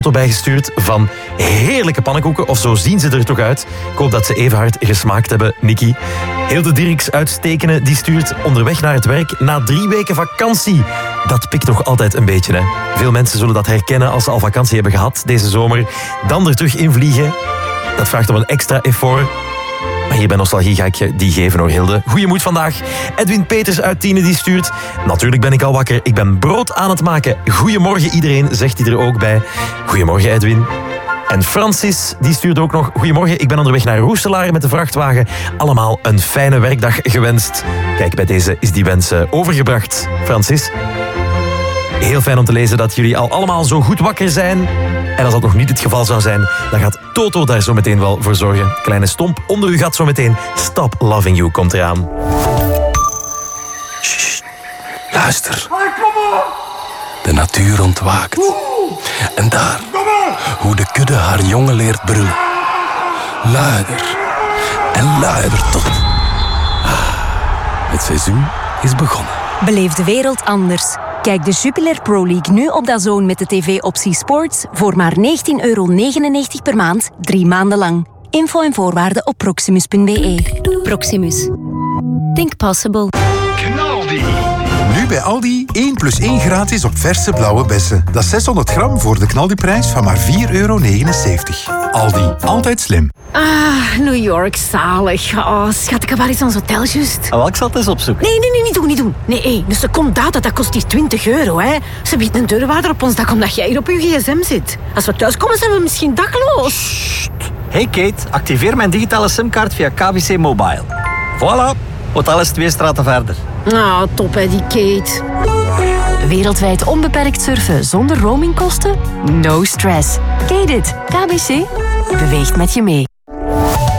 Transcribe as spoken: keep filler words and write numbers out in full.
bijgestuurd van heerlijke pannenkoeken, of zo zien ze er toch uit. Ik hoop dat ze even hard gesmaakt hebben, Nicky. Hilde Dirks uit Stekenen, die stuurt onderweg naar het werk na drie weken vakantie. Dat pikt toch altijd een beetje, hè? Veel mensen zullen dat herkennen als ze al vakantie hebben gehad deze zomer. Dan er terug invliegen. Dat vraagt om een extra effort. Maar hier bij Nostalgie ga ik je die geven hoor, Hilde. Goeie moed vandaag. Edwin Peters uit Tiene die stuurt. Natuurlijk ben ik al wakker. Ik ben brood aan het maken. Goedemorgen iedereen, zegt hij er ook bij. Goedemorgen Edwin. En Francis die stuurt ook nog. Goedemorgen, ik ben onderweg naar Roeselare met de vrachtwagen. Allemaal een fijne werkdag gewenst. Kijk, bij deze is die wens overgebracht, Francis. Heel fijn om te lezen dat jullie al allemaal zo goed wakker zijn. En als dat nog niet het geval zou zijn, dan gaat Toto daar zo meteen wel voor zorgen. Kleine stomp onder uw gat zo meteen. Stop Loving You komt eraan. Sst, luister. De natuur ontwaakt. En daar, hoe de kudde haar jongen leert brullen. Luider en luider tot. Het seizoen is begonnen. Beleef de wereld anders. Kijk de Jupiler Pro League nu op DAZN met de tv-optie Sports voor maar negentien euro negenennegentig per maand, drie maanden lang. Info en voorwaarden op proximus punt b e. Proximus. Think possible. Knaldi. Nu bij Aldi één plus één gratis op verse blauwe bessen. Dat is zeshonderd gram voor de knaldiprijs van maar vier euro negenenzeventig. Aldi, altijd slim. Ah, New York, zalig. Oh, schat, waar is ons hotel juist? Ah, wel, ik zal het eens opzoeken. Nee, nee, nee, niet doen, niet doen. Nee, hey, dus de secondaat, dat kost hier twintig euro, hè. Ze biedt een deurwaarder op ons dak omdat jij hier op je gsm zit. Als we thuiskomen, zijn we misschien dakloos. Sst. Hey Kate, activeer mijn digitale simkaart via K B C Mobile. Voilà, hotel is twee straten verder. Nou, top hè, die Kate. Wereldwijd onbeperkt surfen zonder roamingkosten? No stress. Kate it. K B C beweegt met je mee.